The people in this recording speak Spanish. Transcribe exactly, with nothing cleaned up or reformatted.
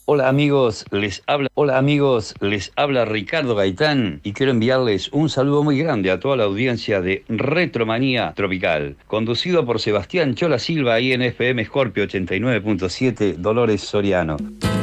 Hola amigos, les habla, hola amigos, les habla Ricardo Gaitán y quiero enviarles un saludo muy grande a toda la audiencia de Retromanía Tropical, conducido por Sebastián Chola Silva ahí en F M Scorpio ochenta y nueve punto siete Dolores Soriano.